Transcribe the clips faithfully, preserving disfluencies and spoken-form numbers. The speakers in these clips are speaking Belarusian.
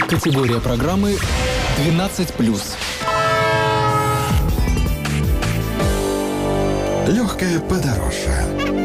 Категория программы двенадцать плюс. Легкое подорожье.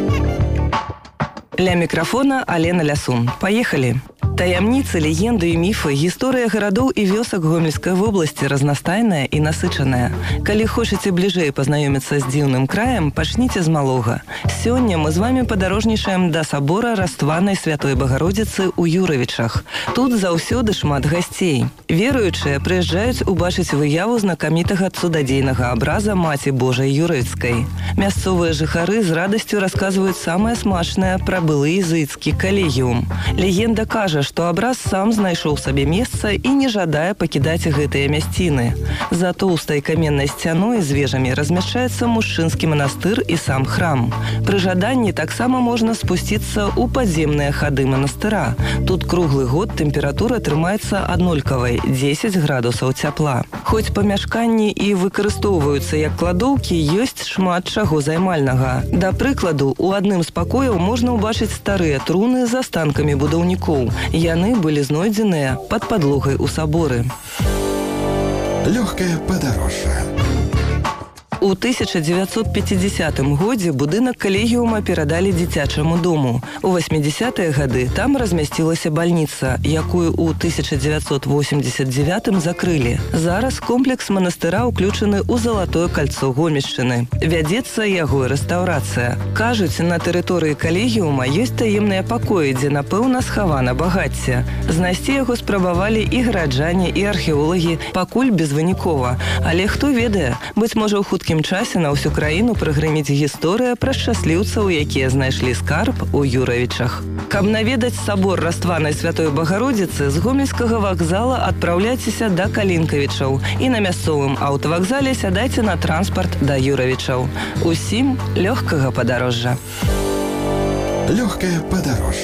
Ля мікрафона Алена Лясун. Поехали! Таямніцы, легенды і міфы, гісторыя гарадоў і вёсак Гомельскай вобласці разнастайная і насычаная. Калі хочаце бліжэй пазнаёміцца з дзіўным краем, пачніце з малога. Сёння мы з вами падарожнічаем да сабора Растванай Святой Багародзіцы ў Юравічах. Тут заўсёды шмат гасцей. Веруючыя прыязджаюць убачыць выяву знакамітага цудадзейнага абраза Маці Божай Юрыцкай. Мясцовыя жыхары з радасцю расказваюць самае смачнае пра былы языцкі калегіум. Легенда кажа, што абраз сам знайшоў сабе месца і не жадае пакідаць гэтыя мясціны. За тоўстай каменнай сцяной з вежамі размяшчаецца мужчынскі манастыр і сам храм. Пры жаданні таксама можна спусціцца ў падземныя хады манастыра. Тут круглы год тэмпература трымаецца аднолькавай – дзесяць градусаў цяпла. Хоць памяшканні і выкарыстоўваюцца як кладоўкі, ёсць шмат чаго займальнага. Да прыкладу, у адным з пакояў можна ўбачыць старыя труны з астанкамі будаўнікоў. Яны былі знойдзеныя пад падлогай у саборы. Легкое подорожье. У тысяча дзевяцьсот пяцідзясятым годзе будынак калегіума перадалі дзіцячаму дому. У васьмідзясятыя гады там размясцілася бальніца, якую ў тысяча дзевяцьсот восемьдзесят девятым закрылі. Зараз комплекс манастыра ўключаны ў залатое кольцо Гомельшчыны. Вядзецца яго рэстаўрацыя. Кажуць, на тэрыторыі калегіума ёсць таемныя пакоі, дзе, напэўна, схавана багацце. Знайсці яго спрабавалі і гараджане, і археолагі, пакуль безвынікова. Але хто ведае, быць можа, у хуткім часе на ўсю краіну прыгрыміць гісторыя пра шчасліўцаў, якія знайшлі скарб у Юравічах. Каб наведаць сабор Растванай Святой Багародзіцы, з гомельскага вакзала адпраўляйцеся да Калінкавічаў і на мясцовым аўтавакзале сядайце на транспарт да Юравічаў. Усім лёгкага падарожжа. Легкое подорожье.